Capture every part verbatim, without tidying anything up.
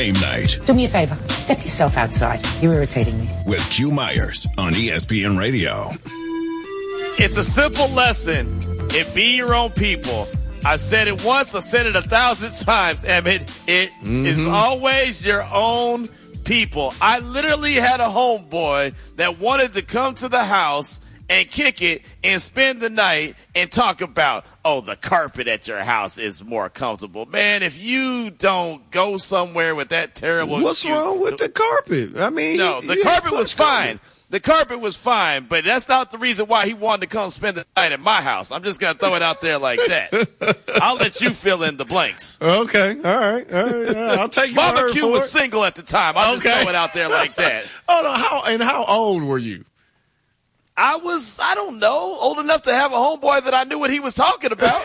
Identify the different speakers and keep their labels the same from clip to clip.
Speaker 1: Game night.
Speaker 2: Do me a favor. Step yourself outside. You're irritating me.
Speaker 1: With Q Myers on E S P N Radio.
Speaker 3: It's a simple lesson. It be your own people. I've said it once. I've said it a thousand times, Emmett. It mm-hmm. is always your own people. I literally had a homeboy that wanted to come to the house and kick it and spend the night and talk about, oh, the carpet at your house is more comfortable. Man, if you don't go somewhere with that terrible
Speaker 4: What's
Speaker 3: excuse,
Speaker 4: wrong with the carpet? I mean,
Speaker 3: no, the carpet was fine. Carpet. The carpet was fine, but that's not the reason why he wanted to come spend the night at my house. I'm just going to throw it out there like that. I'll let you fill in the blanks.
Speaker 4: Okay. All right. All right. Yeah, I'll take your
Speaker 3: Mama
Speaker 4: word
Speaker 3: Q
Speaker 4: for
Speaker 3: was
Speaker 4: it.
Speaker 3: single at the time. I'll
Speaker 4: okay.
Speaker 3: just throw it out there like that.
Speaker 4: Oh, no. How, and how old were you?
Speaker 3: I was, I don't know, old enough to have a homeboy that I knew what he was talking about.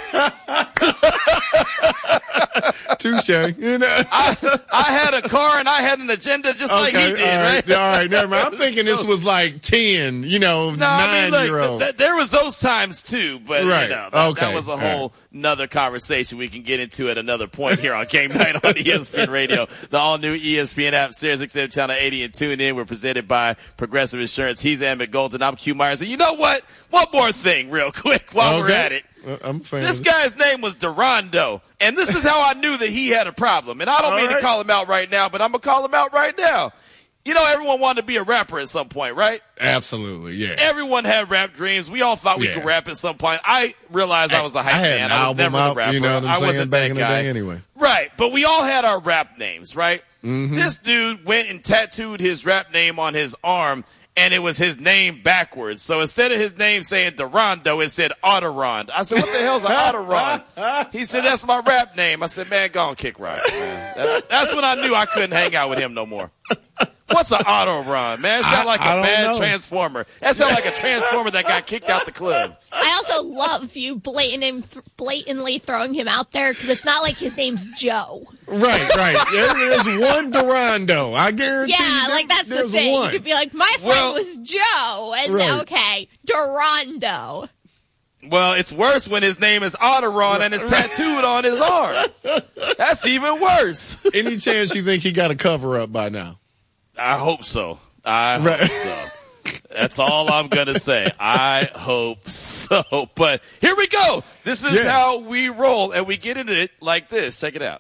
Speaker 4: Touche. You know?
Speaker 3: I, I had a car and I had an agenda just
Speaker 4: okay,
Speaker 3: like he did,
Speaker 4: all right?
Speaker 3: right?
Speaker 4: All right, never mind. I'm thinking so, this was like ten, you know,
Speaker 3: no,
Speaker 4: nine
Speaker 3: I mean,
Speaker 4: year
Speaker 3: look,
Speaker 4: old.
Speaker 3: th- th- there was those times too, but
Speaker 4: right.
Speaker 3: you know, that,
Speaker 4: okay.
Speaker 3: that was a whole right. nother conversation we can get into at another point here on Game Night on E S P N Radio. The all new E S P N app, Sirius X M Channel eighty and tune in. We're presented by Progressive Insurance. He's Emmett Golden. I'm Q Myers. And you know what? One more thing real quick while
Speaker 4: okay.
Speaker 3: we're at it.
Speaker 4: I'm a fan
Speaker 3: this guy's name was Durando, and this is how I knew that he had a problem. And I don't
Speaker 4: All
Speaker 3: mean
Speaker 4: right.
Speaker 3: to call him out right now, but I'm going to call him out right now. You know, everyone wanted to be a rapper at some point, right?
Speaker 4: Absolutely, yeah.
Speaker 3: Everyone had rap dreams. We all thought we
Speaker 4: yeah.
Speaker 3: could rap at some point. I realized I was the hype
Speaker 4: I had
Speaker 3: man.
Speaker 4: An
Speaker 3: I was never
Speaker 4: out,
Speaker 3: the rapper.
Speaker 4: You know what I'm
Speaker 3: I
Speaker 4: saying?
Speaker 3: wasn't
Speaker 4: Back
Speaker 3: that
Speaker 4: in
Speaker 3: guy.
Speaker 4: The day anyway.
Speaker 3: Right, but we all had our rap names, right?
Speaker 4: Mm-hmm.
Speaker 3: This dude went and tattooed his rap name on his arm, and it was his name backwards. So instead of his name saying Durando, it said Autorond. I said, what the hell's an Autorond? He said, that's my rap name. I said, man, go on, kick rock, man. That, that's when I knew I couldn't hang out with him no more. What's an Autorond, man? It sounds like a bad
Speaker 4: know.
Speaker 3: transformer. That sounds like a transformer that got kicked out the club.
Speaker 5: I also love you blatant, blatantly throwing him out there because it's not like his name's Joe.
Speaker 4: Right, right. There is one Durando. I guarantee
Speaker 5: Yeah,
Speaker 4: you
Speaker 5: like that's the
Speaker 4: there's
Speaker 5: thing.
Speaker 4: One.
Speaker 5: You could be like, my friend
Speaker 3: Well,
Speaker 5: was Joe, and
Speaker 4: right.
Speaker 5: okay, Durando.
Speaker 3: Well, it's worse when his name is Autoron and it's tattooed on his arm. That's even worse.
Speaker 4: Any chance you think he got a cover up by now?
Speaker 3: I hope so. I hope
Speaker 4: Right.
Speaker 3: so. That's all I'm going to say. I hope so. But here we go. This is
Speaker 4: Yeah.
Speaker 3: how we roll, and we get into it like this. Check it out.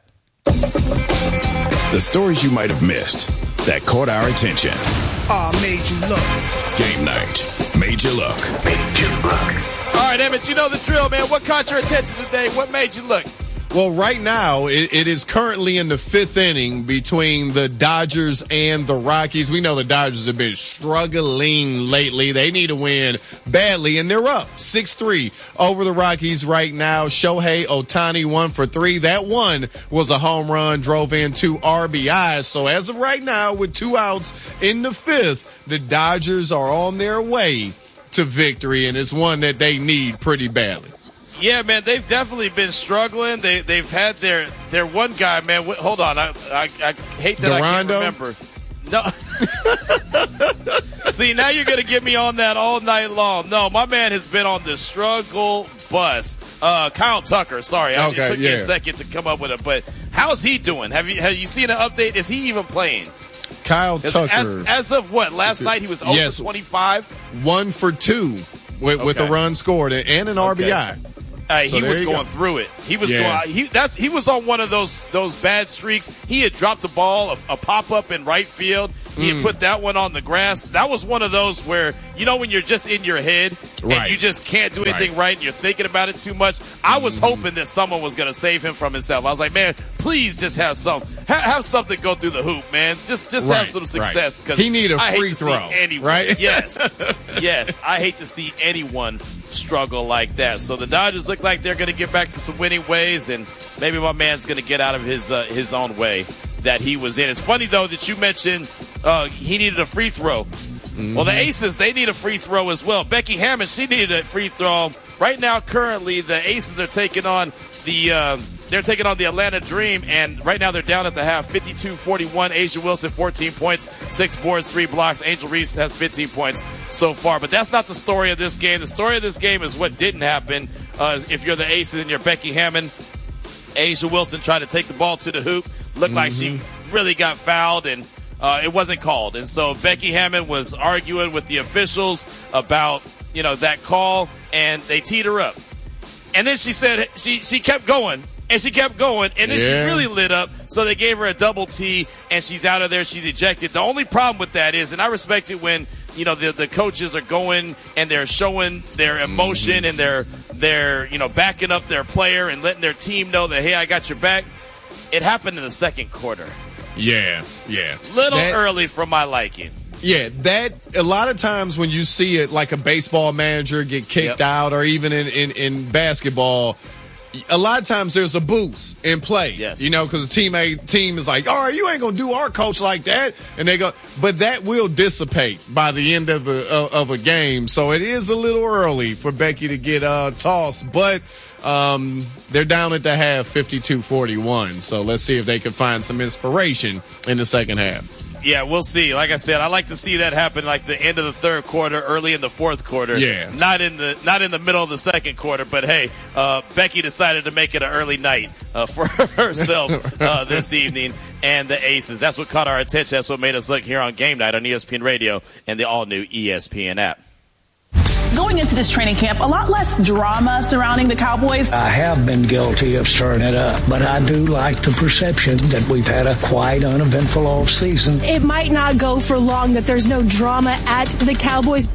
Speaker 1: The stories you might have missed that caught our attention.
Speaker 6: Ah, uh, made you look.
Speaker 1: Game night. Made you look.
Speaker 6: Made you look.
Speaker 3: All right, Emmett, you know the drill, man. What caught your attention today? What made you look?
Speaker 4: Well, right now, it, it is currently in the fifth inning between the Dodgers and the Rockies. We know the Dodgers have been struggling lately. They need to win badly, and they're up six three over the Rockies right now. Shohei Ohtani one for three. That one was a home run, drove in two R B Is. So as of right now, with two outs in the fifth, the Dodgers are on their way to victory, and it's one that they need pretty badly.
Speaker 3: Yeah, man, they've definitely been struggling. They they've had their their one guy, man. Wh- hold on, I I, I hate that
Speaker 4: Durando?
Speaker 3: I can't remember. No. See, now you're gonna get me on that all night long. No, my man has been on the struggle bus. Uh, Kyle Tucker. Sorry, I,
Speaker 4: Okay,
Speaker 3: it took me
Speaker 4: yeah.
Speaker 3: a second to come up with it. But how's he doing? Have you have you seen an update? Is he even playing?
Speaker 4: Kyle Tucker.
Speaker 3: As, as of what? Last night he was zero
Speaker 4: Yes.
Speaker 3: for twenty-five.
Speaker 4: One for two with, with a
Speaker 3: Okay.
Speaker 4: run scored and an R B I.
Speaker 3: Okay. Uh,
Speaker 4: So
Speaker 3: he
Speaker 4: there
Speaker 3: was
Speaker 4: you
Speaker 3: going
Speaker 4: go.
Speaker 3: through it. He was
Speaker 4: Yeah.
Speaker 3: going. He that's he was on one of those those bad streaks. He had dropped the ball, a, a pop up in right field. He
Speaker 4: Mm.
Speaker 3: had put that one on the grass. That was one of those where you know when you're just in your head
Speaker 4: Right.
Speaker 3: and you just can't do anything right. right and you're thinking about it too much. I was
Speaker 4: Mm-hmm.
Speaker 3: hoping that someone was going to save him from himself. I was like, man, please just have some ha- have something go through the hoop, man. Just just have
Speaker 4: Right,
Speaker 3: some
Speaker 4: right.
Speaker 3: success. Cause
Speaker 4: He need a
Speaker 3: I hate
Speaker 4: free
Speaker 3: to see
Speaker 4: throw,
Speaker 3: anyone-
Speaker 4: right?
Speaker 3: Yes, yes. I hate to see anyone struggle like that. So the Dodgers look like they're going to get back to some winning ways, and maybe my man's going to get out of his uh, his own way that he was in. It's funny though that you mentioned uh, he needed a free throw. Mm-hmm. Well, the Aces, they need a free throw as well. Becky Hammond, she needed a free throw. Right now, currently, the Aces are taking on the uh, they're taking on the Atlanta Dream, and right now they're down at the half, fifty-two forty-one. Asia Wilson, fourteen points, six boards, three blocks. Angel Reese has fifteen points so far. But that's not the story of this game. The story of this game is what didn't happen. Uh, if you're the Aces and you're Becky Hammond, Asia Wilson tried to take the ball to the hoop. Looked mm-hmm. like she really got fouled, and uh, it wasn't called. And so Becky Hammon was arguing with the officials about, you know, that call, and they teed her up. And then she said she, she kept going. And she kept going, and then yeah. she really lit up, so they gave her a double T, and she's out of there. She's ejected. The only problem with that is, and I respect it when, you know, the the coaches are going and they're showing their emotion mm-hmm. and they're, they're, you know, backing up their player and letting their team know that, hey, I got your back. It happened in the second quarter.
Speaker 4: Yeah, yeah.
Speaker 3: Little
Speaker 4: that,
Speaker 3: early for my liking.
Speaker 4: Yeah, that a lot of times when you see it, like a baseball manager get kicked yep. out, or even in, in, in basketball, a lot of times there's a boost in play,
Speaker 3: yes.
Speaker 4: you know, because the teammate team is like, all right, you ain't going to do our coach like that. And they go, but that will dissipate by the end of a, of a game. So it is a little early for Becky to get uh, tossed, but um, they're down at the half fifty-two forty-one. So let's see if they can find some inspiration in the second half.
Speaker 3: Yeah, we'll see. Like I said, I like to see that happen like the end of the third quarter, early in the fourth quarter.
Speaker 4: Yeah.
Speaker 3: Not in the not in the middle of the second quarter. But hey, uh, Becky decided to make it an early night uh, for herself uh, this evening and the Aces. That's what caught our attention. That's what made us look here on Game Night on E S P N Radio and the all-new E S P N app.
Speaker 7: Going into this training camp, a lot less drama surrounding the Cowboys.
Speaker 8: I have been guilty of stirring it up, but I do like the perception that we've had a quite uneventful offseason.
Speaker 9: It might not go for long that there's no drama at the Cowboys.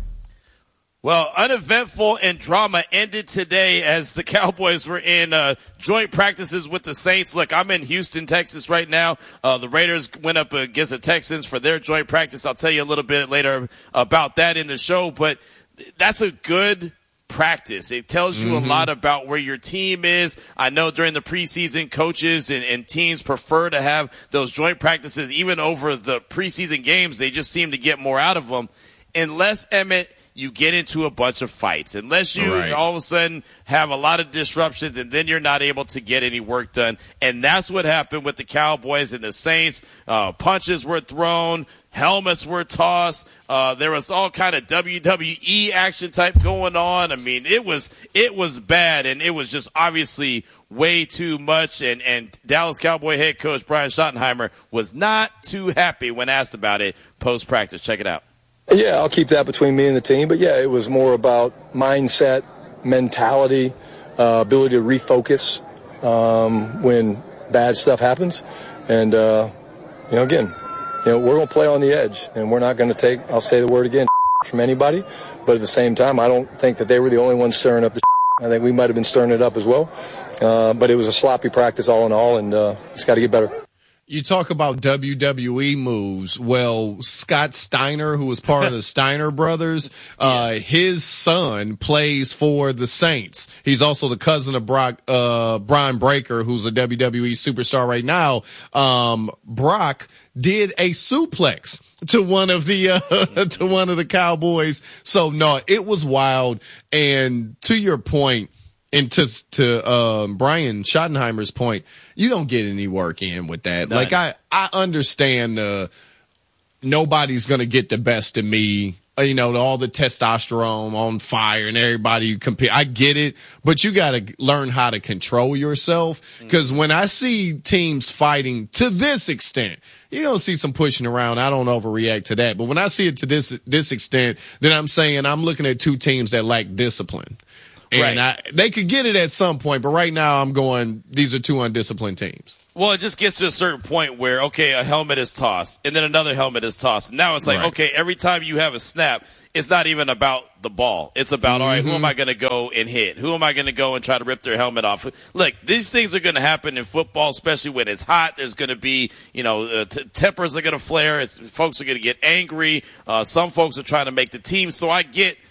Speaker 3: Well, uneventful and drama ended today as the Cowboys were in uh, joint practices with the Saints. Look, I'm in Houston, Texas right now. Uh, the Raiders went up against the Texans for their joint practice. I'll tell you a little bit later about that in the show, but that's a good practice. It tells you mm-hmm. a lot about where your team is. I know during the preseason, coaches and, and teams prefer to have those joint practices. Even over the preseason games, they just seem to get more out of them. Unless, Emmett, you get into a bunch of fights. Unless you right. all of a sudden have a lot of disruptions, and then you're not able to get any work done. And that's what happened with the Cowboys and the Saints. Uh, punches were thrown. Helmets were tossed. Uh, there was all kind of W W E action type going on. I mean, it was it was bad, and it was just obviously way too much. And, and Dallas Cowboy head coach Brian Schottenheimer was not too happy when asked about it post-practice. Check it out.
Speaker 10: Yeah, I'll keep that between me and the team. But, yeah, it was more about mindset, mentality, uh, ability to refocus um, when bad stuff happens. And, uh, you know, again, you know, we're going to play on the edge, and we're not going to take, I'll say the word again, from anybody. But at the same time, I don't think that they were the only ones stirring up the I think we might have been stirring it up as well. Uh, but it was a sloppy practice all in all, and uh, it's got to get better.
Speaker 4: You talk about W W E moves. Well, Scott Steiner, who was part of the Steiner brothers, uh, his son plays for the Saints. He's also the cousin of Brock, uh, Brian Breaker, who's a W W E superstar right now. Um, Brock did a suplex to one of the, uh, to one of the Cowboys. So no, it was wild. And to your point, and to, to, um, Brian Schottenheimer's point, you don't get any work in with that. None. Like, I, I understand, uh, nobody's going to get the best of me. You know, all the testosterone on fire and everybody you compete. I get it, but you got to learn how to control yourself. Because when I see teams fighting to this extent, you don't see some pushing around. I don't overreact to that. But when I see it to this this extent, then I'm saying I'm looking at two teams that lack discipline. And right. I, they could get it at some point, but right now I'm going, these are two undisciplined teams.
Speaker 3: Well, it just gets to a certain point where, okay, a helmet is tossed, and then another helmet is tossed. And now it's like, right. okay, every time you have a snap, it's not even about the ball. It's about, mm-hmm. all right, who am I going to go and hit? Who am I going to go and try to rip their helmet off? Look, these things are going to happen in football, especially when it's hot. There's going to be, you know, uh, t- tempers are going to flare. It's, folks are going to get angry. Uh, some folks are trying to make the team. So I get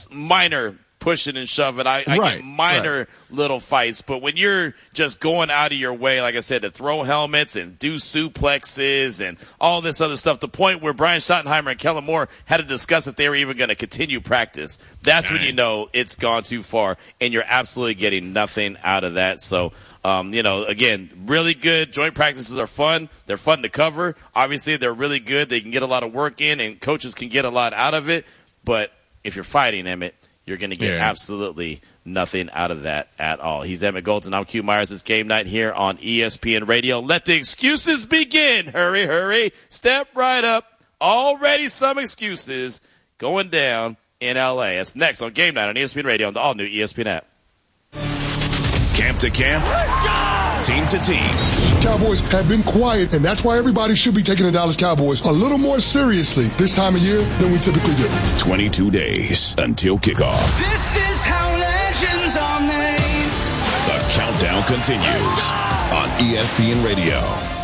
Speaker 3: minor pushing and shoving. I, I
Speaker 4: right,
Speaker 3: get minor
Speaker 4: right.
Speaker 3: little fights, but when you're just going out of your way, like I said, to throw helmets and do suplexes and all this other stuff, the point where Brian Schottenheimer and Kellen Moore had to discuss if they were even going to continue practice, that's Dang. when you know it's gone too far, and you're absolutely getting nothing out of that. So, um, you know, again, really good. Joint practices are fun. They're fun to cover. Obviously, they're really good. They can get a lot of work in, and coaches can get a lot out of it. But if you're fighting, Emmett, you're going to get yeah. absolutely nothing out of that at all. He's Emmett Golden. I'm Q Myers. It's game night here on E S P N Radio. Let the excuses begin. Hurry, hurry. Step right up. Already some excuses going down in L A. It's next on game night on E S P N Radio on the all-new E S P N app.
Speaker 1: Camp to camp, team to team.
Speaker 11: Cowboys have been quiet, and that's why everybody should be taking the Dallas Cowboys a little more seriously this time of year than we typically do.
Speaker 1: twenty-two days until kickoff.
Speaker 6: This is how legends are made.
Speaker 1: The countdown continues on E S P N Radio.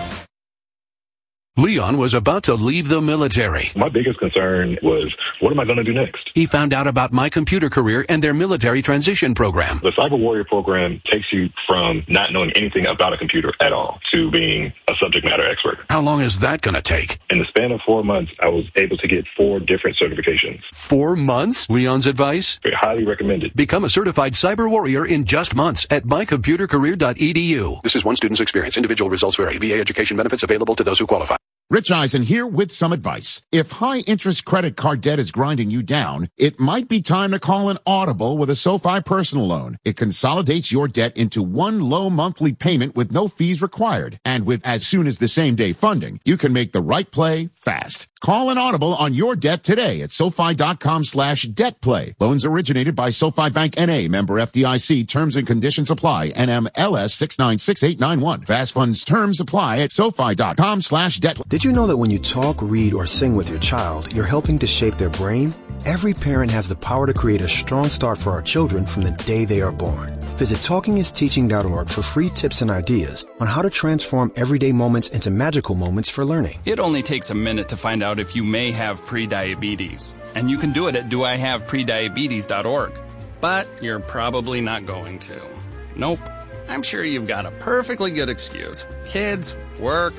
Speaker 12: Leon was about to leave the military.
Speaker 13: My biggest concern was, what am I going to do next?
Speaker 12: He found out about My Computer Career and their military transition program.
Speaker 13: The Cyber Warrior program takes you from not knowing anything about a computer at all to being a subject matter expert.
Speaker 12: How long is that going to take?
Speaker 13: In the span of four months, I was able to get four different certifications.
Speaker 12: Four months? Leon's advice?
Speaker 13: Very highly recommended.
Speaker 12: Become a certified cyber warrior in just months at my computer career dot e d u. This is one student's experience. Individual results vary. V A education benefits available to those who qualify.
Speaker 14: Rich Eisen here with some advice. If high-interest credit card debt is grinding you down, it might be time to call an audible with a SoFi personal loan. It consolidates your debt into one low monthly payment with no fees required. And with as soon as the same-day funding, you can make the right play fast. Call an audible on your debt today at SoFi.com slash debt play. Loans originated by SoFi Bank N A, member F D I C. Terms and conditions apply. N M L S six nine six eight nine one. Fast funds terms apply at SoFi.com slash debt play.
Speaker 15: Did you know that when you talk, read, or sing with your child, you're helping to shape their brain? Every parent has the power to create a strong start for our children from the day they are born. Visit talking is teaching dot org for free tips and ideas on how to transform everyday moments into magical moments for learning.
Speaker 16: It only takes a minute to find out if you may have prediabetes. And you can do it at do I have prediabetes dot org. But you're probably not going to. Nope. I'm sure you've got a perfectly good excuse. Kids, work.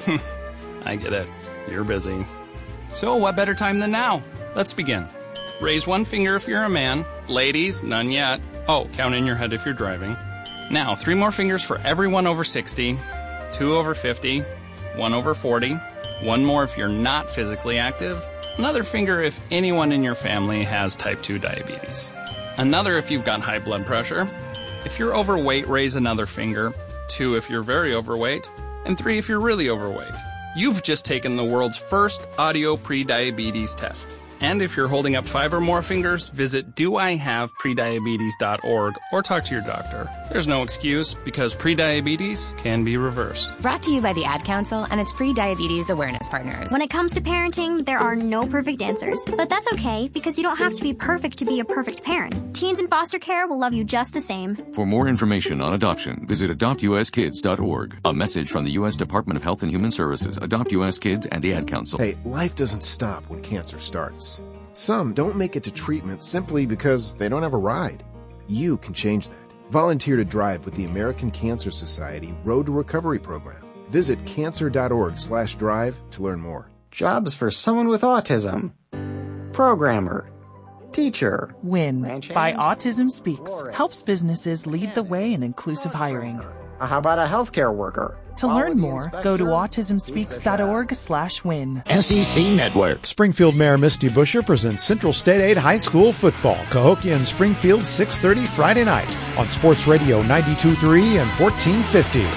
Speaker 16: I get it. You're busy. So what better time than now? Let's begin. Raise one finger if you're a man. Ladies, none yet. Oh, count in your head if you're driving. Now, three more fingers for everyone over sixty, two over fifty, one over forty, one more if you're not physically active, another finger if anyone in your family has type two diabetes, another if you've got high blood pressure. If you're overweight, raise another finger, two if you're very overweight, and three if you're really overweight. You've just taken the world's first audio pre-diabetes test. And if you're holding up five or more fingers, visit do I have prediabetes dot org or talk to your doctor. There's no excuse because prediabetes can be reversed.
Speaker 17: Brought to you by the Ad Council and its pre-diabetes awareness partners.
Speaker 18: When it comes to parenting, there are no perfect answers. But that's okay because you don't have to be perfect to be a perfect parent. Teens in foster care will love you just the same.
Speaker 19: For more information on adoption, visit adopt u s kids dot org. A message from the U S Department of Health and Human Services, Adopt U S Kids, and the Ad Council.
Speaker 20: Hey, life doesn't stop when cancer starts. Some don't make it to treatment simply because they don't have a ride. You can change that. Volunteer to drive with the American Cancer Society Road to Recovery program. Visit cancer dot org slash drive to learn more.
Speaker 21: Jobs for someone with autism. Programmer. Teacher.
Speaker 22: WIN by Autism Speaks helps businesses lead the way in inclusive hiring.
Speaker 21: How about a healthcare worker?
Speaker 22: To learn more, go to autism speaks dot org slash win.
Speaker 23: S E C Network. Springfield Mayor Misty Buscher presents Central State Aid High School football. Cahokia and Springfield, six thirty Friday night on Sports Radio ninety-two point three and fourteen fifty.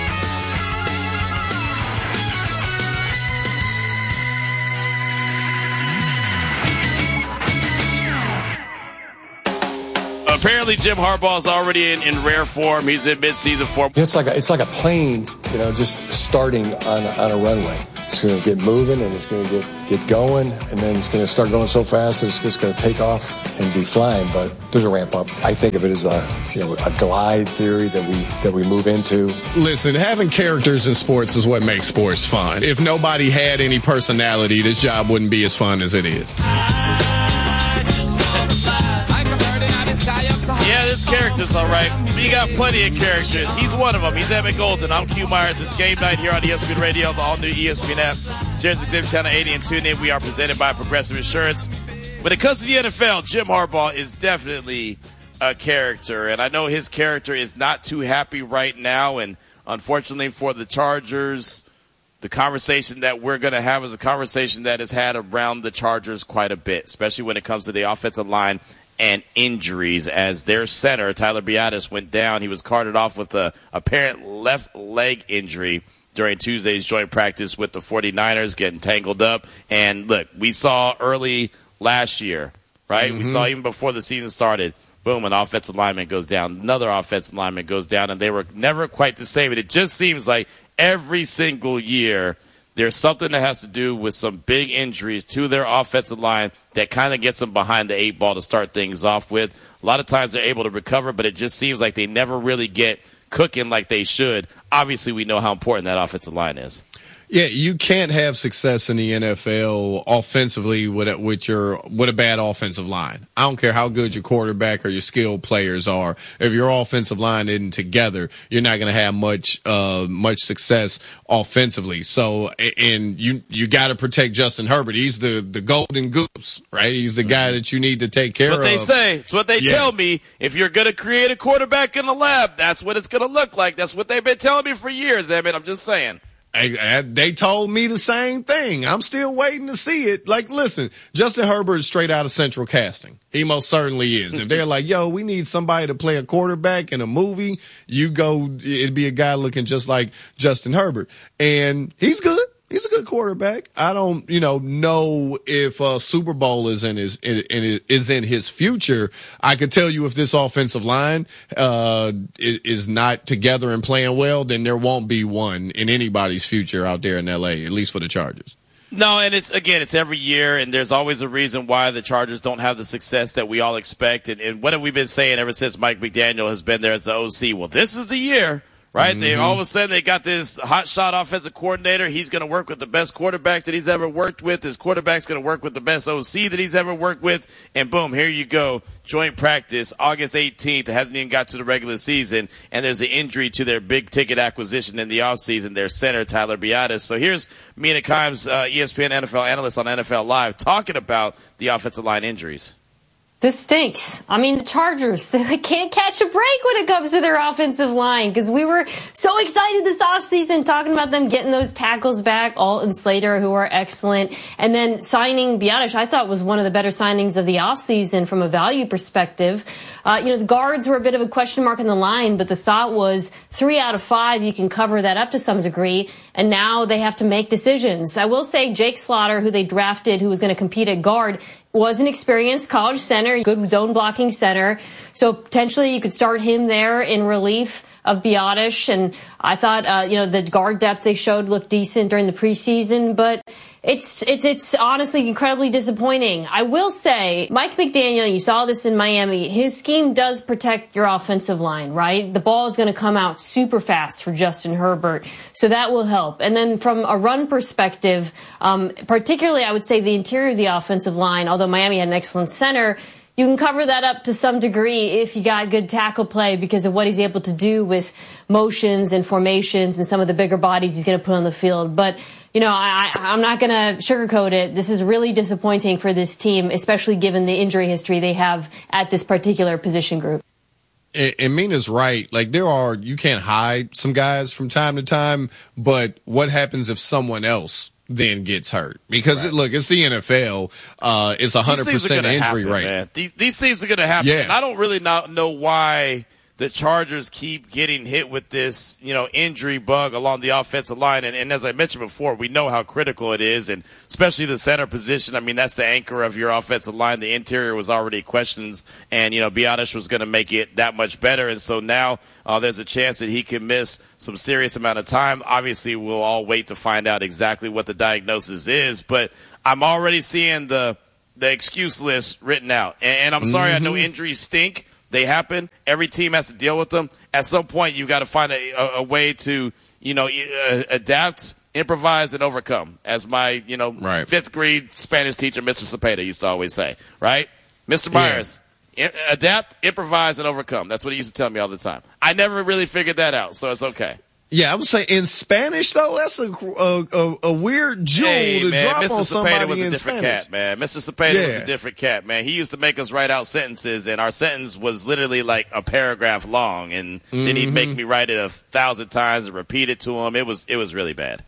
Speaker 3: Apparently, Jim Harbaugh is already in, in rare form. He's in midseason form.
Speaker 10: It's like a, it's like a plane, you know, just starting on on a runway. It's going to get moving and it's going to get, get going, and then it's going to start going so fast that it's just going to take off and be flying. But there's a ramp up. I think of it as a you know a glide theory that we that we move into.
Speaker 4: Listen, having characters in sports is what makes sports fun. If nobody had any personality, this job wouldn't be as fun as it is.
Speaker 3: Yeah, there's characters, all right. You got plenty of characters. He's one of them. He's Emmett Golden. I'm Q Myers. It's game night here on E S P N Radio, the all-new E S P N app. Sirius X M Channel eighty and tune in. We are presented by Progressive Insurance. When it comes to the N F L, Jim Harbaugh is definitely a character, and I know his character is not too happy right now, and unfortunately for the Chargers, the conversation that we're going to have is a conversation that has had around the Chargers quite a bit, especially when it comes to the offensive line and injuries as their center, Tyler Biadasz, went down. He was carted off with a apparent left leg injury during Tuesday's joint practice with the 49ers, getting tangled up. And, look, we saw early last year, right? Mm-hmm. We saw even before the season started, boom, an offensive lineman goes down, another offensive lineman goes down, and they were never quite the same. And it just seems like every single year there's something that has to do with some big injuries to their offensive line that kind of gets them behind the eight ball to start things off with. A lot of times they're able to recover, but it just seems like they never really get cooking like they should. Obviously, we know how important that offensive line is.
Speaker 4: Yeah, you can't have success in the N F L offensively with a, with your with a bad offensive line. I don't care how good your quarterback or your skilled players are. If your offensive line isn't together, you're not going to have much uh much success offensively. So, and you you got to protect Justin Herbert. He's the the golden goose, right? He's the guy that you need to take care of.
Speaker 3: That's what they say. It's what they yeah. tell me. If you're going to create a quarterback in the lab, that's what it's going to look like. That's what they've been telling me for years, Emmett. I'm just saying.
Speaker 4: I, I, they told me the same thing. I'm still waiting to see it. Like, listen, Justin Herbert is straight out of Central Casting. He most certainly is. If they're like, yo, we need somebody to play a quarterback in a movie, you go, it'd be a guy looking just like Justin Herbert. And he's good. He's a good quarterback. I don't, you know, know if uh, Super Bowl is in his in, in, is in his future. I could tell you if this offensive line uh, is not together and playing well, then there won't be one in anybody's future out there in L A, at least for the Chargers.
Speaker 3: No, and it's, again, it's every year, and there's always a reason why the Chargers don't have the success that we all expect. And, and what have we been saying ever since Mike McDaniel has been there as the O C? Well, this is the year. Right? Mm-hmm. They all of a sudden they got this hot shot offensive coordinator. He's going to work with the best quarterback that he's ever worked with. His quarterback's going to work with the best O C that he's ever worked with. And boom, here you go. Joint practice, August eighteenth. It hasn't even got to the regular season. And there's an injury to their big ticket acquisition in the offseason, their center, Tyler Biadasz. So here's Mina Kimes, uh, E S P N N F L analyst on N F L Live, talking about the offensive line injuries.
Speaker 2: This stinks. I mean, the Chargers, they can't catch a break when it comes to their offensive line because we were so excited this offseason talking about them getting those tackles back, Alt and Slater, who are excellent, and then signing Biadasz, I thought was one of the better signings of the offseason from a value perspective. Uh, you know, the guards were a bit of a question mark in the line, but the thought was three out of five, you can cover that up to some degree, and now they have to make decisions. I will say Jake Slaughter, who they drafted, who was going to compete at guard, was an experienced college center, good zone blocking center. So potentially you could start him there in relief of Biadasz. And I thought, uh, you know, the guard depth they showed looked decent during the preseason, but it's, it's, it's honestly incredibly disappointing. I will say, Mike McDaniel, you saw this in Miami, his scheme does protect your offensive line, right? The ball is going to come out super fast for Justin Herbert, so that will help. And then from a run perspective, um, particularly I would say the interior of the offensive line, although Miami had an excellent center, you can cover that up to some degree if you got good tackle play because of what he's able to do with motions and formations and some of the bigger bodies he's going to put on the field. But, you know, I, I'm not going to sugarcoat it. This is really disappointing for this team, especially given the injury history they have at this particular position group.
Speaker 4: And, and Mina's right. Like, there are, you can't hide some guys from time to time, but what happens if someone else then gets hurt? Because, right. it, look, it's the N F L. Uh, it's a one hundred percent injury rate.
Speaker 3: Man. These, these things are going to happen.
Speaker 4: Yeah.
Speaker 3: And I don't really not know why the Chargers keep getting hit with this, you know, injury bug along the offensive line. And, and as I mentioned before, we know how critical it is, and especially the center position. I mean, that's the anchor of your offensive line. The interior was already questions, and, you know, Biadasz was going to make it that much better. And so now uh, there's a chance that he can miss some serious amount of time. Obviously, we'll all wait to find out exactly what the diagnosis is, but I'm already seeing the the excuse list written out. And, and I'm sorry, mm-hmm. I know injuries stink. They happen. Every team has to deal with them. At some point, you've got to find a, a, a way to, you know, uh, adapt, improvise, and overcome. As my, you know,
Speaker 4: right.
Speaker 3: fifth grade Spanish teacher, Mister Cepeda, used to always say, right? Mister Myers, yeah. I- adapt, improvise, and overcome. That's what he used to tell me all the time. I never really figured that out, so it's okay.
Speaker 4: Yeah, I would say in Spanish though, that's a a, a, a weird jewel
Speaker 3: hey,
Speaker 4: to
Speaker 3: man,
Speaker 4: drop
Speaker 3: Mister
Speaker 4: on somebody
Speaker 3: Cepeda was a
Speaker 4: in
Speaker 3: different
Speaker 4: Spanish.
Speaker 3: cat, man. Mister Cepeda
Speaker 4: yeah.
Speaker 3: was a different cat, man. He used to make us write out sentences, and our sentence was literally like a paragraph long, and mm-hmm. then he'd make me write it a thousand times and repeat it to him. It was it was really bad.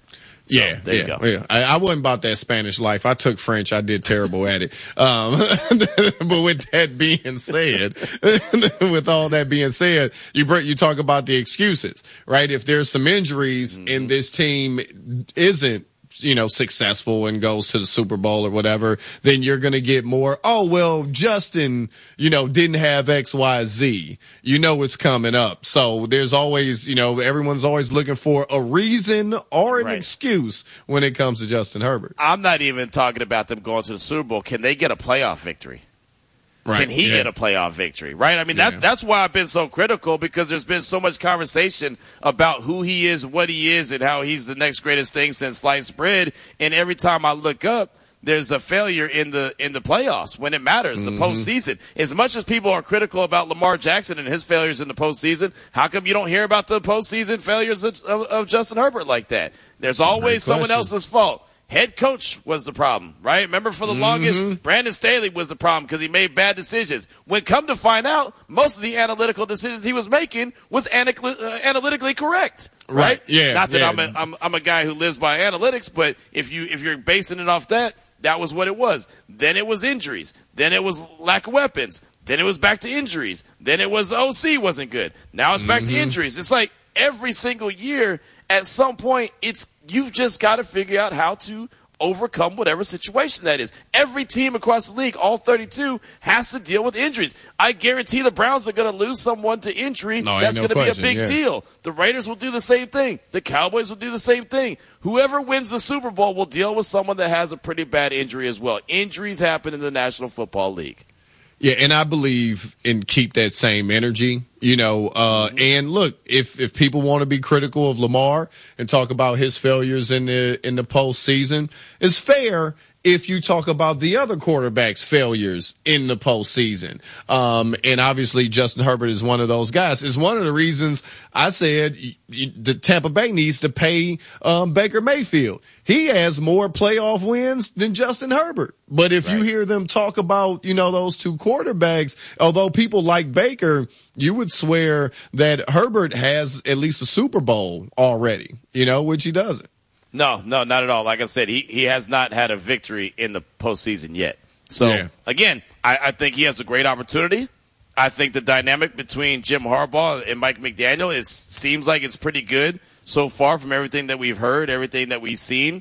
Speaker 3: So,
Speaker 4: yeah,
Speaker 3: there
Speaker 4: yeah,
Speaker 3: you go.
Speaker 4: yeah. I, I wasn't about that Spanish life. I took French. I did terrible at it. Um, but with that being said, with all that being said, you bring, you talk about the excuses, right? If there's some injuries mm-hmm. and this team isn't, you know, successful and goes to the Super Bowl or whatever, then you're going to get more, oh, well, Justin, you know, didn't have X, Y, Z. You know, it's coming up. So there's always, you know, everyone's always looking for a reason or an right. excuse when it comes to Justin Herbert.
Speaker 3: I'm not even talking about them going to the Super Bowl. Can they get a playoff victory? Right. Can he yeah. get a playoff victory, right? I mean, that, yeah. that's why I've been so critical, because there's been so much conversation about who he is, what he is, and how he's the next greatest thing since sliced bread. And every time I look up, there's a failure in the in the playoffs when it matters, mm-hmm. the postseason. As much as people are critical about Lamar Jackson and his failures in the postseason, how come you don't hear about the postseason failures of, of, of Justin Herbert like that? There's always someone else's fault. Head coach was the problem, right? Remember, for the mm-hmm. longest, Brandon Staley was the problem because he made bad decisions. When come to find out, most of the analytical decisions he was making was analy- uh, analytically correct, right?
Speaker 4: right? Yeah.
Speaker 3: Not that
Speaker 4: yeah.
Speaker 3: I'm, a, I'm I'm a guy who lives by analytics, but if you if you're basing it off that, that was what it was. Then it was injuries. Then it was lack of weapons. Then it was back to injuries. Then it was the O C wasn't good. Now it's back mm-hmm. to injuries. It's like every single year, at some point, it's you've just got to figure out how to overcome whatever situation that is. Every team across the league, all thirty-two, has to deal with injuries. I guarantee the Browns are going to lose someone to injury.
Speaker 4: No,
Speaker 3: That's
Speaker 4: no
Speaker 3: going to be a big
Speaker 4: yeah.
Speaker 3: deal. The Raiders will do the same thing. The Cowboys will do the same thing. Whoever wins the Super Bowl will deal with someone that has a pretty bad injury as well. Injuries happen in the National Football League.
Speaker 4: Yeah, and I believe in keep that same energy, you know, uh, mm-hmm. and look, if, if people want to be critical of Lamar and talk about his failures in the, in the postseason, it's fair if you talk about the other quarterbacks' failures in the postseason. Um, and obviously Justin Herbert is one of those guys. It's one of the reasons I said the Tampa Bay needs to pay, um, Baker Mayfield. He has more playoff wins than Justin Herbert. But if right. you hear them talk about, you know, those two quarterbacks, although people like Baker, you would swear that Herbert has at least a Super Bowl already, you know, which he doesn't.
Speaker 3: No, no, not at all. Like I said, he, he has not had a victory in the postseason yet. So, yeah. again, I, I think he has a great opportunity. I think the dynamic between Jim Harbaugh and Mike McDaniel is seems like it's pretty good so far from everything that we've heard, everything that we've seen.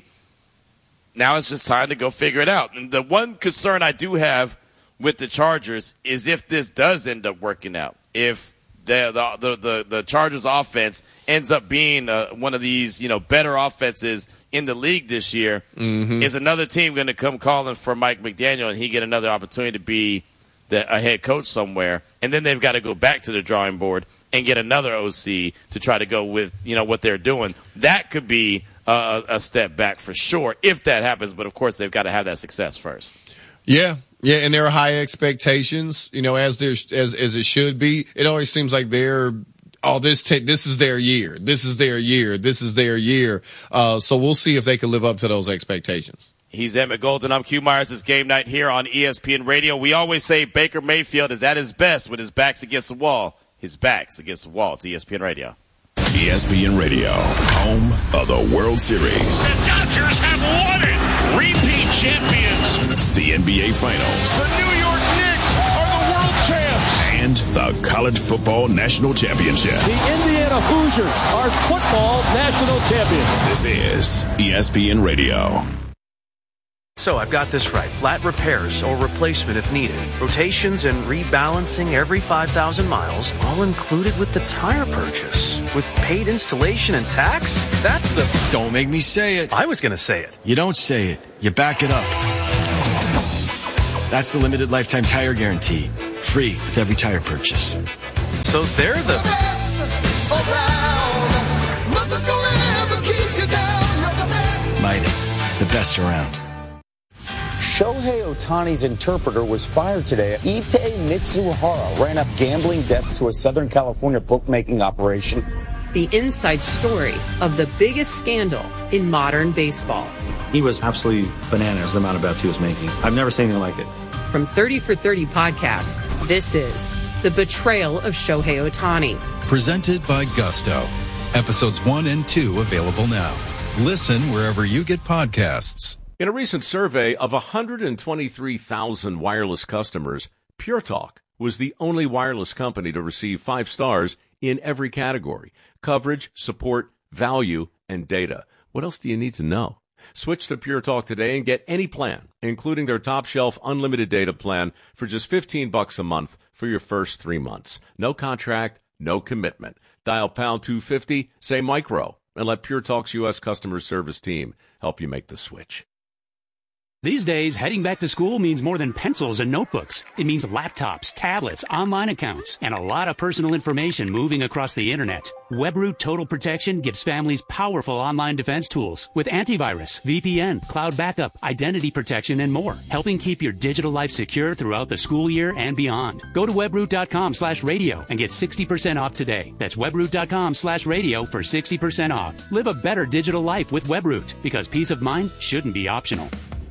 Speaker 3: Now it's just time to go figure it out. And the one concern I do have with the Chargers is if this does end up working out, if the the the, the Chargers offense ends up being uh, one of these, you know, better offenses in the league this year, mm-hmm. is another team going to come calling for Mike McDaniel and he get another opportunity to be the, a head coach somewhere, and then they've got to go back to the drawing board and get another O C to try to go with, you know, what they're doing. That could be a, a step back for sure if that happens, but of course they've got to have that success first.
Speaker 4: Yeah. Yeah, and there are high expectations, you know, as there's as as it should be. It always seems like they're oh this t- this is their year, this is their year, this is their year. Uh, so we'll see if they can live up to those expectations.
Speaker 3: He's Emmett Golden. I'm Q Myers. It's Game Night here on E S P N Radio. We always say Baker Mayfield is at his best when his back's against the wall. His back's against the wall. It's E S P N Radio.
Speaker 1: E S P N Radio, home of the World Series.
Speaker 6: The Dodgers have won it. Repeat champions.
Speaker 1: The N B A Finals.
Speaker 6: The New York Knicks are the world champs.
Speaker 1: And the College Football National Championship.
Speaker 5: The Indiana Hoosiers are football national champions.
Speaker 1: This is E S P N Radio.
Speaker 7: So I've got this right. Flat repairs or replacement if needed. Rotations and rebalancing every five thousand miles, all included with the tire purchase. With paid installation and tax? That's the...
Speaker 8: Don't make me say it.
Speaker 7: I was going to say it.
Speaker 8: You don't say it. You back it up. That's the limited lifetime tire guarantee. Free with every tire purchase.
Speaker 7: So they're the...
Speaker 8: Midas, the best around.
Speaker 24: Shohei Ohtani's interpreter was fired today. Ippei Mitsuhara ran up gambling debts to a Southern California bookmaking operation.
Speaker 25: The inside story of the biggest scandal in modern baseball.
Speaker 26: He was absolutely bananas, the amount of bets he was making. I've never seen anything like it.
Speaker 25: From thirty for thirty podcasts, this is The Betrayal of Shohei Ohtani.
Speaker 27: Presented by Gusto. Episodes one and two available now.
Speaker 9: Listen wherever you get podcasts.
Speaker 11: In a recent survey of one hundred twenty-three thousand wireless customers, Pure Talk was the only wireless company to receive five stars in every category: coverage, support, value, and data. What else do you need to know? Switch to Pure Talk today and get any plan, including their top shelf unlimited data plan, for just fifteen bucks a month for your first three months. No contract, no commitment. Dial pound two fifty, say micro, and let Pure Talk's U S customer service team help you make the switch.
Speaker 12: These days, heading back to school means more than pencils and notebooks. It means laptops, tablets, online accounts, and a lot of personal information moving across the internet. WebRoot Total Protection gives families powerful online defense tools with antivirus, V P N, cloud backup, identity protection, and more, helping keep your digital life secure throughout the school year and beyond. Go to webroot.com slash radio and get sixty percent off today. That's webroot.com slash radio for sixty percent off. Live a better digital life with WebRoot, because peace of mind shouldn't be optional.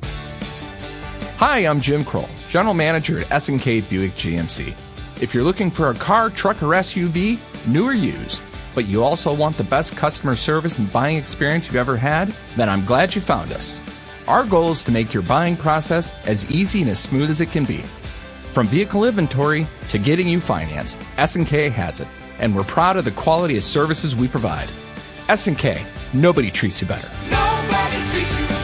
Speaker 13: Hi, I'm Jim Kroll, General Manager at S and K Buick G M C. If you're looking for a car, truck, or S U V, new or used, but you also want the best customer service and buying experience you've ever had, then I'm glad you found us. Our goal is to make your buying process as easy and as smooth as it can be. From vehicle inventory to getting you financed, S and K has it, and we're proud of the quality of services we provide. S and K, nobody treats you better.
Speaker 14: Nobody treats you better.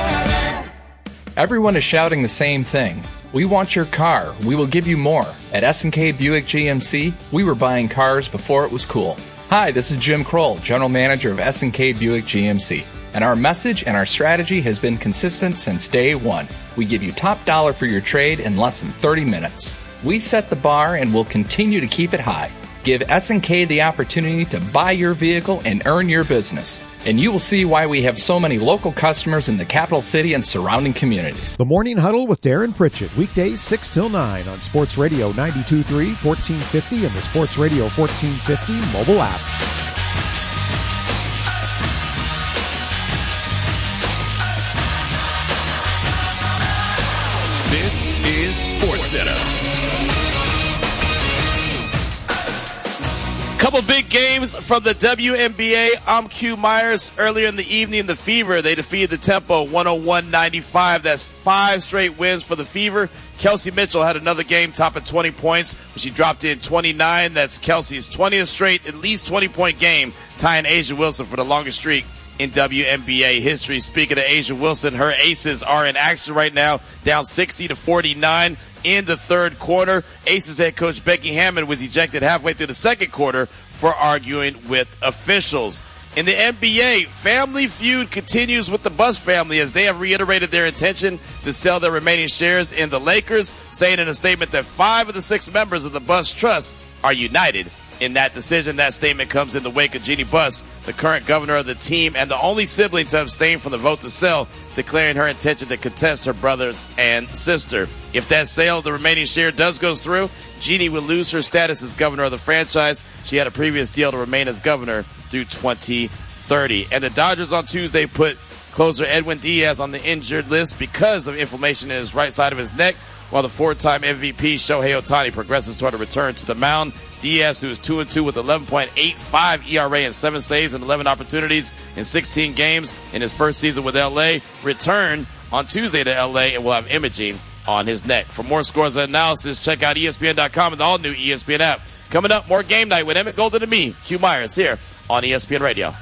Speaker 13: Everyone is shouting the same thing. We want your car. We will give you more. At S and K Buick G M C, we were buying cars before it was cool. Hi, this is Jim Kroll, General Manager of S and K Buick G M C. And our message and our strategy has been consistent since day one. We give you top dollar for your trade in less than thirty minutes. We set the bar and will continue to keep it high. Give S and K the opportunity to buy your vehicle and earn your business. And you will see why we have so many local customers in the capital city and surrounding communities.
Speaker 23: The Morning Huddle with Darren Pritchett, weekdays six till nine on Sports Radio ninety-two point three, fourteen fifty, and the Sports Radio fourteen fifty mobile app.
Speaker 1: This is Sports Center.
Speaker 3: Couple big games from the W N B A. I'm Q Myers. Earlier in the evening, the Fever, they defeated the Tempo one oh one ninety-five. That's five straight wins for the Fever. Kelsey Mitchell had another game topping twenty points. She dropped in twenty-nine. That's Kelsey's twentieth straight, at least twenty-point game, tying A'ja Wilson for the longest streak in W N B A history. Speaking of A'ja Wilson, her Aces are in action right now, down sixty to forty-nine in the third quarter. Aces head coach Becky Hammond was ejected halfway through the second quarter for arguing with officials. In the N B A, family feud continues with the Buss family as they have reiterated their intention to sell their remaining shares in the Lakers, saying in a statement that five of the six members of the Buss Trust are united in that decision. That statement comes in the wake of Jeannie Buss, the current governor of the team and the only sibling to abstain from the vote to sell, declaring her intention to contest her brothers and sister. If that sale of the remaining share does go through, Jeannie will lose her status as governor of the franchise. She had a previous deal to remain as governor through twenty thirty. And the Dodgers on Tuesday put closer Edwin Diaz on the injured list because of inflammation in his right side of his neck, while the four-time M V P Shohei Ohtani progresses toward a return to the mound. Diaz, who is two and two with eleven point eight five E R A and seven saves and eleven opportunities in sixteen games in his first season with L A, returned on Tuesday to L A and will have imaging on his neck. For more scores and analysis, check out E S P N dot com and the all-new E S P N app. Coming up, more Game Night with Emmett Golden and me, Q Myers, here on E S P N Radio.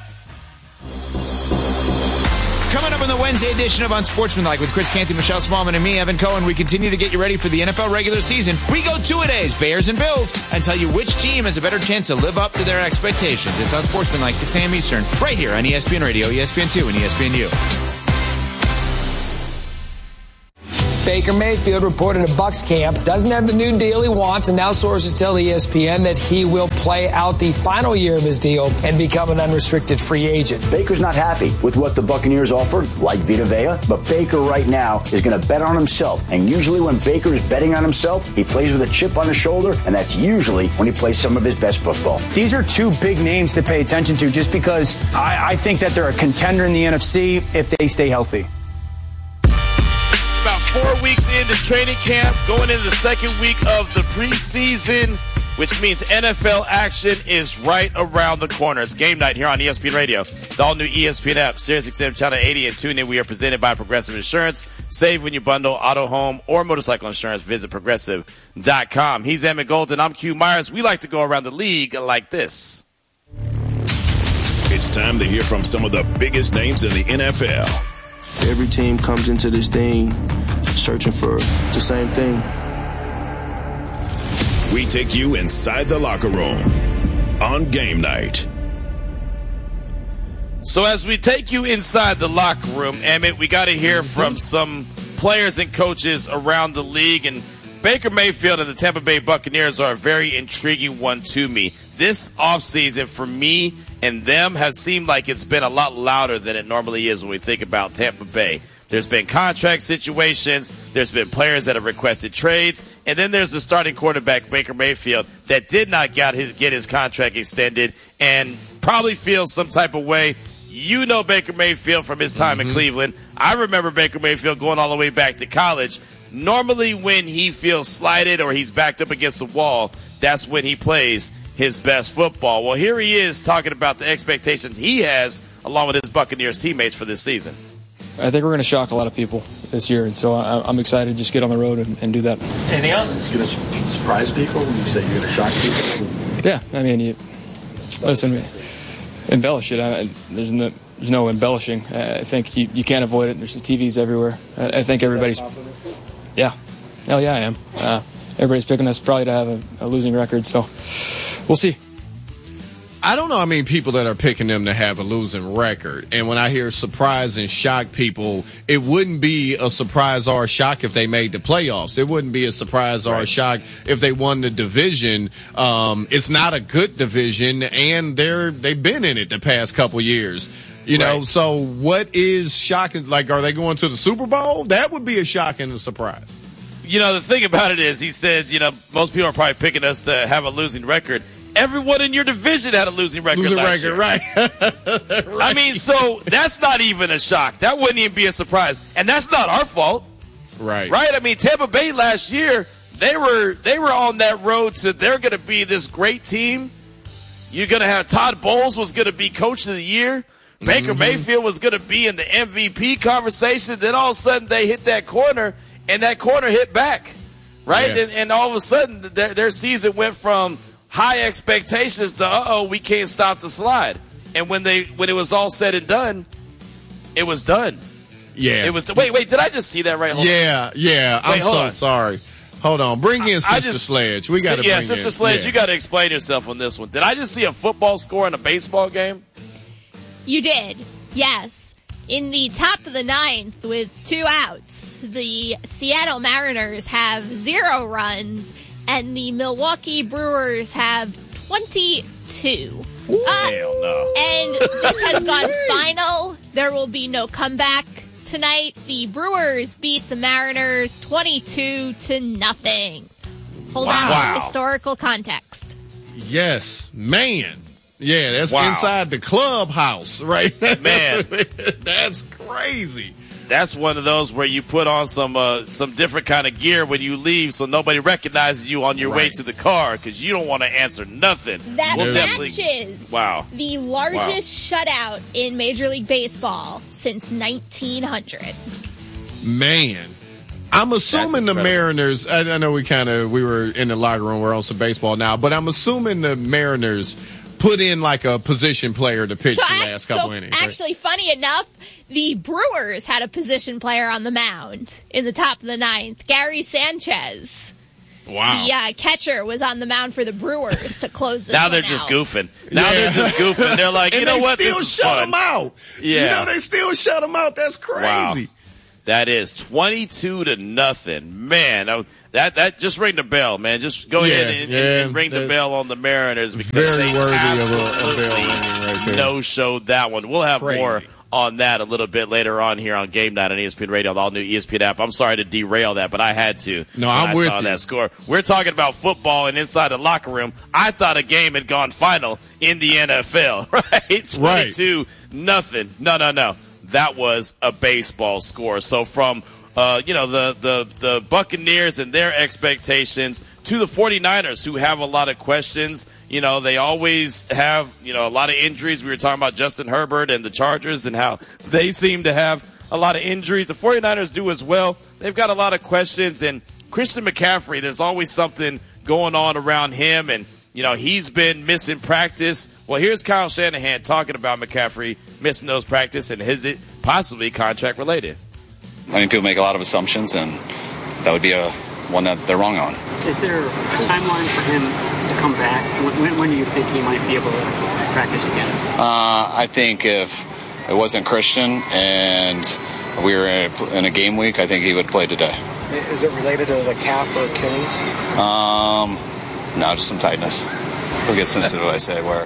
Speaker 15: Coming up on the Wednesday edition of Unsportsmanlike with Chris Canty, Michelle Smallman, and me, Evan Cohen, we continue to get you ready for the N F L regular season. We go two-a-days, Bears and Bills, and tell you which team has a better chance to live up to their expectations. It's Unsportsmanlike, six a.m. Eastern, right here on E S P N Radio, E S P N two, and E S P N U.
Speaker 27: Baker Mayfield reported at Bucs camp doesn't have the new deal he wants, and now sources tell E S P N that he will play out the final year of his deal and become an unrestricted free agent.
Speaker 28: Baker's not happy with what the Buccaneers offered, like Vita Vea, but Baker right now is going to bet on himself. And usually when Baker is betting on himself, he plays with a chip on his shoulder, and that's usually when he plays some of his best football.
Speaker 29: These are two big names to pay attention to just because I, I think that they're a contender in the N F C if they stay healthy.
Speaker 3: About four weeks into training camp, going into the second week of the preseason. which means N F L action is right around the corner. It's game night here on E S P N Radio, the all-new E S P N app, Sirius X M Channel eighty, and tune in. We are presented by Progressive Insurance. Save when you bundle auto, home, or motorcycle insurance. Visit progressive dot com. He's Emmett Golden. I'm Q Myers. We like to go around the league like this.
Speaker 1: It's time to hear from some of the biggest names in the N F L.
Speaker 10: Every team comes into this thing searching for the same thing.
Speaker 1: We take you inside the locker room on game night.
Speaker 3: So as we take you inside the locker room, Emmett, we got to hear from some players and coaches around the league. And Baker Mayfield and the Tampa Bay Buccaneers are a very intriguing one to me. This offseason for me and them has seemed like it's been a lot louder than it normally is when we think about Tampa Bay. There's been contract situations. There's been players that have requested trades. And then there's the starting quarterback, Baker Mayfield, that did not get his, get his contract extended and probably feels some type of way. You know Baker Mayfield from his time mm-hmm. in Cleveland. I remember Baker Mayfield going all the way back to college. Normally when he feels slighted or he's backed up against the wall, that's when he plays his best football. Well, here he is talking about the expectations he has along with his Buccaneers teammates for this season.
Speaker 14: I think we're going to shock a lot of people this year, and so I, I'm excited to just get on the road and, and do that.
Speaker 16: Anything else? You're going to surprise people when you say you're going to shock people?
Speaker 14: Yeah, I mean, you, listen, embellish it. I, there's, no, there's no embellishing. I think you, you can't avoid it. There's the T Vs everywhere. I, I think everybody's – yeah. Hell yeah, I am. Uh, everybody's picking us probably to have a, a losing record, so we'll see.
Speaker 4: I don't know how many people that are picking them to have a losing record. And when I hear surprise and shock people, it wouldn't be a surprise or a shock if they made the playoffs. It wouldn't be a surprise or a shock if they won the division. Um, it's not a good division, and they're, they've been in it the past couple years. You know, right. So what is shocking? Like, are they going to the Super Bowl? That would be a shock and a surprise.
Speaker 3: You know, the thing about it is, he said, you know, most people are probably picking us to have a losing record. Everyone in your division had a losing record
Speaker 4: losing
Speaker 3: last
Speaker 4: record,
Speaker 3: year.
Speaker 4: Right. right.
Speaker 3: I mean, so that's not even a shock. That wouldn't even be a surprise. And that's not our fault.
Speaker 4: Right.
Speaker 3: Right? I mean, Tampa Bay last year, they were they were on that road to they're going to be this great team. You're going to have Todd Bowles was going to be coach of the year. Baker mm-hmm. Mayfield was going to be in the M V P conversation. Then all of a sudden they hit that corner, and that corner hit back. Right? Yeah. And, and all of a sudden their, their season went from high expectations to, uh-oh, we can't stop the slide. And when they when it was all said and done, it was done.
Speaker 4: Yeah.
Speaker 3: It was. Wait, wait, did I just see that right? Hold
Speaker 4: yeah,
Speaker 3: on.
Speaker 4: yeah.
Speaker 3: Wait,
Speaker 4: I'm so
Speaker 3: on.
Speaker 4: sorry. Hold on. Bring in Sister just, Sledge. We got to
Speaker 3: yeah,
Speaker 4: bring
Speaker 3: Sister
Speaker 4: in.
Speaker 3: Sledge,
Speaker 4: yeah.
Speaker 3: you got to explain yourself on this one. Did I just see a football score in a baseball game?
Speaker 17: You did, yes. In the top of the ninth with two outs, the Seattle Mariners have zero runs, and the Milwaukee Brewers have twenty-two.
Speaker 3: Uh, Hell no.
Speaker 17: And this has gone final. There will be no comeback tonight. The Brewers beat the Mariners twenty-two to nothing. Hold wow. on to
Speaker 3: wow.
Speaker 17: historical context.
Speaker 4: Yes, man. Yeah, that's
Speaker 3: wow.
Speaker 4: inside the clubhouse, right?
Speaker 3: Man.
Speaker 4: That's crazy.
Speaker 3: That's one of those where you put on some uh, some different kind of gear when you leave so nobody recognizes you on your right. way to the car because you don't want to answer nothing.
Speaker 17: That
Speaker 3: we'll
Speaker 17: matches
Speaker 3: wow.
Speaker 17: the largest wow. shutout in Major League Baseball since nineteen hundred.
Speaker 4: Man. I'm assuming the Mariners, I, I know we kind of, we were in the locker room, we're on some baseball now, but I'm assuming the Mariners put in like a position player to pitch
Speaker 17: so
Speaker 4: the
Speaker 17: I,
Speaker 4: last couple
Speaker 17: so
Speaker 4: innings.
Speaker 17: Actually,
Speaker 4: right?
Speaker 17: funny enough, the Brewers had a position player on the mound in the top of the ninth, Gary Sanchez.
Speaker 4: Wow.
Speaker 17: The uh, catcher was on the mound for the Brewers to close this
Speaker 3: Now they're
Speaker 17: one
Speaker 3: just
Speaker 17: out.
Speaker 3: goofing. Now
Speaker 4: Yeah.
Speaker 3: they're just goofing. They're like, you
Speaker 4: and
Speaker 3: know
Speaker 4: they
Speaker 3: what?
Speaker 4: still
Speaker 3: This is
Speaker 4: shut
Speaker 3: fun.
Speaker 4: them out.
Speaker 3: Yeah.
Speaker 4: You know, they still shut them out. That's crazy.
Speaker 3: Wow. That is twenty-two to nothing. Man, oh, that that just ring the bell, man. Just go
Speaker 4: Yeah,
Speaker 3: ahead and,
Speaker 4: yeah,
Speaker 3: and ring the
Speaker 4: that-
Speaker 3: bell on the Mariners because
Speaker 4: Very
Speaker 3: they
Speaker 4: worthy of a, a bell
Speaker 3: absolutely
Speaker 4: ringing right there.
Speaker 3: no-showed that one. We'll have
Speaker 4: Crazy.
Speaker 3: more on that a little bit later on here on Game Night on E S P N Radio, the all-new E S P N app. I'm sorry to derail that, but I had to.
Speaker 4: No,
Speaker 3: when
Speaker 4: I'm
Speaker 3: I
Speaker 4: with
Speaker 3: saw
Speaker 4: you.
Speaker 3: that score. We're talking about football and inside the locker room. I thought a game had gone final in the N F L, right? twenty-two nothing. No, no, no. That was a baseball score. So from Uh, you know, the, the, the Buccaneers and their expectations to the 49ers, who have a lot of questions. You know, they always have, you know, a lot of injuries. We were talking about Justin Herbert and the Chargers and how they seem to have a lot of injuries. The 49ers do as well. They've got a lot of questions. And Christian McCaffrey, there's always something going on around him. And, you know, he's been missing practice. Well, here's Kyle Shanahan talking about McCaffrey missing those practice and is it possibly contract related.
Speaker 2: I mean, people make a lot of assumptions, and that would be a one that they're wrong on.
Speaker 5: Is there a timeline for him to come back? When, when do you think he might be able to practice again?
Speaker 2: Uh, I think if it wasn't Christian and we were in a, in a game week, I think he would play today.
Speaker 6: Is it related to the calf or Achilles?
Speaker 2: Um, no, just some tightness. He'll get sensitive, I say, where.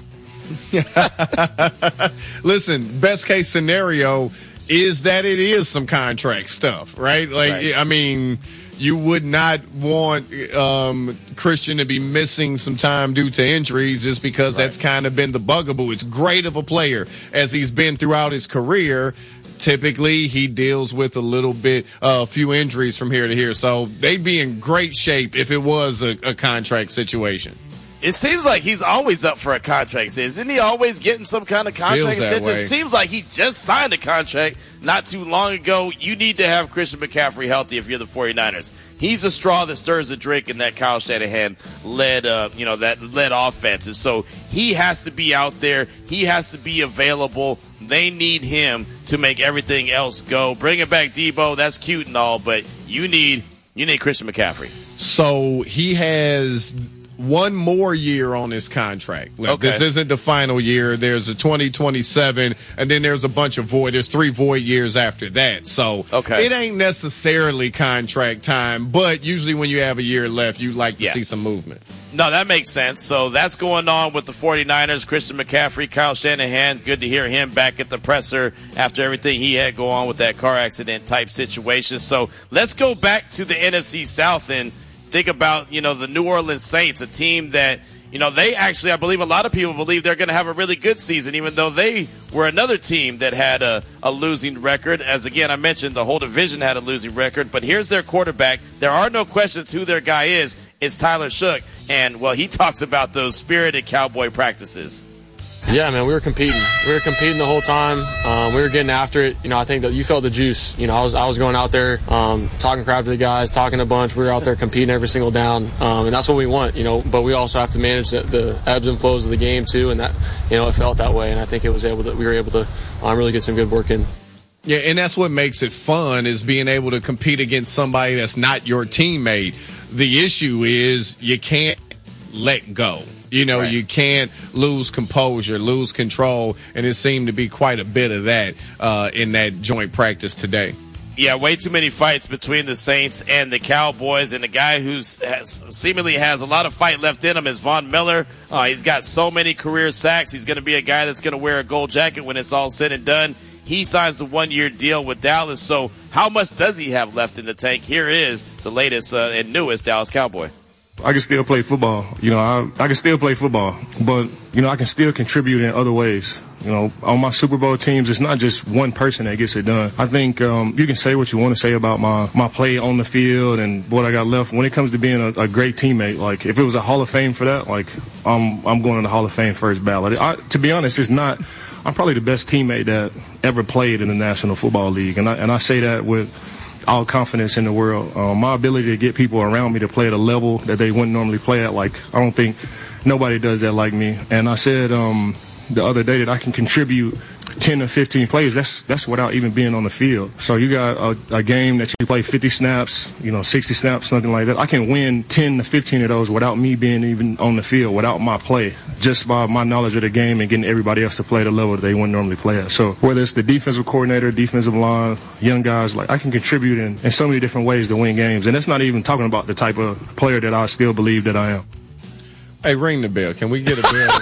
Speaker 4: Listen, best case scenario is that it is some contract stuff, right? Like, right. I mean, you would not want um, Christian to be missing some time due to injuries just because right. that's kind of been the bugaboo. It's great of a player as he's been throughout his career. Typically, he deals with a little bit, a uh, few injuries from here to here. So they'd be in great shape if it was a, a contract situation.
Speaker 3: It seems like he's always up for a contract. Isn't he always getting some kind of contract extension? It seems like he just signed a contract not too long ago. You need to have Christian McCaffrey healthy if you're the 49ers. He's the straw that stirs the drink in that Kyle Shanahan led, uh, you know, that led offenses. So he has to be out there. He has to be available. They need him to make everything else go. Bringing back Debo, that's cute and all, but you need you need Christian McCaffrey.
Speaker 4: So he has one more year on his contract. Like, okay. This isn't the final year. There's a twenty twenty-seven, and then there's a bunch of void. There's three void years after that. So okay. It ain't necessarily contract time, but usually when you have a year left, you like to yeah. see some movement.
Speaker 3: No, that makes sense. So that's going on with the 49ers. Christian McCaffrey, Kyle Shanahan. Good to hear him back at the presser after everything he had go on with that car accident type situation. So let's go back to the N F C South and think about, you know, the New Orleans Saints, a team that, you know, they actually, I believe a lot of people believe they're going to have a really good season, even though they were another team that had a, a losing record. As, again, I mentioned, the whole division had a losing record. But here's their quarterback. There are no questions who their guy is. It's Tyler Shough. And, well, he talks about those spirited Cowboy practices.
Speaker 7: Yeah, man, we were competing. We were competing the whole time. Um, we were getting after it. You know, I think that you felt the juice. You know, I was I was going out there, um, talking crap to the guys, talking a bunch. We were out there competing every single down, um, and that's what we want. You know, but we also have to manage the, the ebbs and flows of the game too, and that, you know, it felt that way. And I think it was able to. We were able to um, really get some good work in.
Speaker 4: Yeah, and that's what makes it fun, is being able to compete against somebody that's not your teammate. The issue is you can't let go. You know, right. You can't lose composure, lose control, and it seemed to be quite a bit of that uh, in that joint practice today.
Speaker 3: Yeah, way too many fights between the Saints and the Cowboys, and the guy who seemingly has a lot of fight left in him is Von Miller. Uh, he's got so many career sacks. He's going to be a guy that's going to wear a gold jacket when it's all said and done. He signs a one-year deal with Dallas, so how much does he have left in the tank? Here is the latest uh, and newest Dallas Cowboy.
Speaker 18: I can still play football. You know, I, I can still play football, but, you know, I can still contribute in other ways. You know, on my Super Bowl teams, it's not just one person that gets it done. I think um, you can say what you want to say about my, my play on the field and what I got left. When it comes to being a, a great teammate, like, if it was a Hall of Fame for that, like, I'm, I'm going to the Hall of Fame first ballot. I, to be honest, it's not – I'm probably the best teammate that ever played in the National Football League, and I, and I say that with – all confidence in the world. Um, my ability to get people around me to play at a level that they wouldn't normally play at, like, I don't think nobody does that like me. And I said um, the other day that I can contribute ten or fifteen plays. That's that's without even being on the field. So you got a, a game that you play fifty snaps, you know, sixty snaps, something like that. I can win ten to fifteen of those without me being even on the field, without my play, just by my knowledge of the game and getting everybody else to play at a level that they wouldn't normally play at. So whether it's the defensive coordinator, defensive line, young guys, like, I can contribute in, in so many different ways to win games. And that's not even talking about the type of player that I still believe that I am.
Speaker 4: Hey, ring the bell. Can we get a bell?